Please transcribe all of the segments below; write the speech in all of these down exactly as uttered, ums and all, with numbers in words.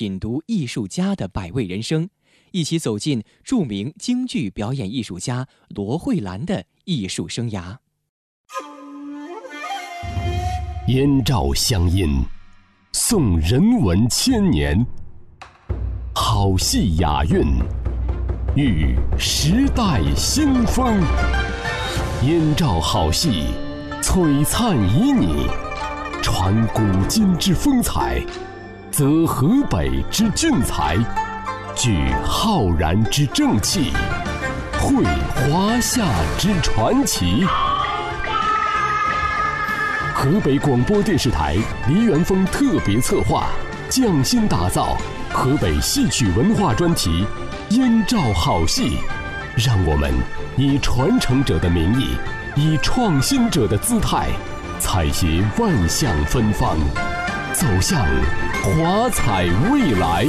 品读艺术家的百味人生，一起走进著名京剧表演艺术家罗慧兰的艺术生涯。 燕赵乡音，颂人文千年；好戏雅韵，遇时代新风。燕赵好戏，璀璨旖旎，传古今之风采，则河北之俊才，聚浩然之正气，绘华夏之传奇。河北广播电视台梨园风特别策划，匠心打造河北戏曲文化专题《燕赵好戏》，让我们以传承者的名义，以创新者的姿态，采撷万象芬芳，走向华彩未来。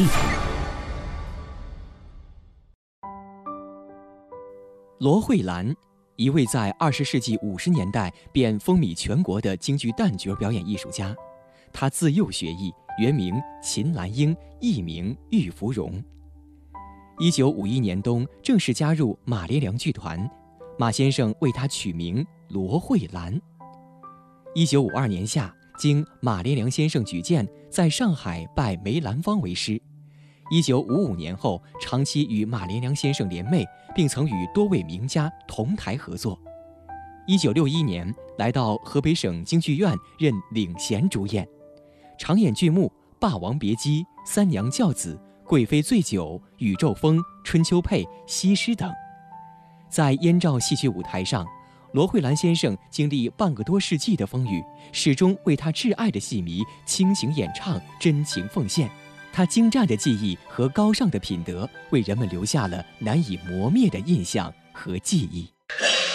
罗慧兰，一位在二十世纪五十年代便风靡全国的京剧旦角表演艺术家。他自幼学艺，原名秦兰英，艺名玉芙蓉。一九五一年冬，正式加入马连良剧团，马先生为他取名罗慧兰。一九五二年夏，经马连良先生举荐，在上海拜梅兰芳为师。一九五五年后，长期与马连良先生联袂，并曾与多位名家同台合作。一九六一年，来到河北省京剧院任领衔主演，常演剧目《霸王别姬》《三娘教子》《贵妃醉酒》《宇宙风》《春秋配》《西施》等。在燕赵戏曲舞台上，罗慧兰先生经历半个多世纪的风雨，始终为他挚爱的戏迷倾情演唱，真情奉献。他精湛的技艺和高尚的品德，为人们留下了难以磨灭的印象和记忆。